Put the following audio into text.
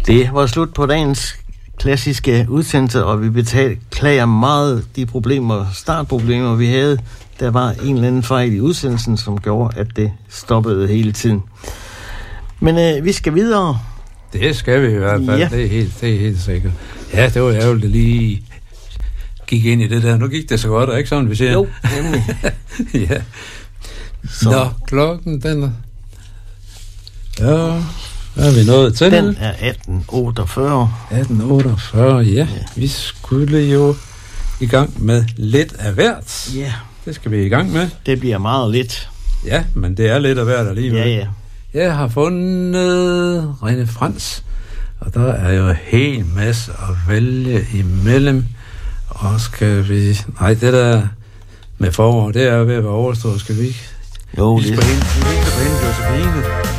Det var slut på dagens klassiske udsendelse, og vi beklager meget de startproblemer, vi havde. Der var en eller anden fejl i udsendelsen, som gjorde, at det stoppede hele tiden. Men vi skal videre. Det skal vi i hvert fald, ja. Det er helt sikkert. Ja, det var ærgerligt, at lige gik ind i det der. Nu gik det så godt, ikke sådan, vi siger? Jo, nemlig. Ja. Så. Nå, klokken, den er... Ja, hvad er vi nået til? Den er 18:48. 18:48, ja. Vi skulle jo i gang med lidt af hvert. Ja. Det skal vi i gang med. Det bliver meget lidt. Ja, men det er lidt af hvert alligevel. Ja. Jeg har fundet René Frans, og der er jo en hel masse at vælge imellem. Og skal vi... Nej, det der med forår, det er ved at være overstået. Skal vi ikke? Jo, det er... Vi skal på hende, Josephine.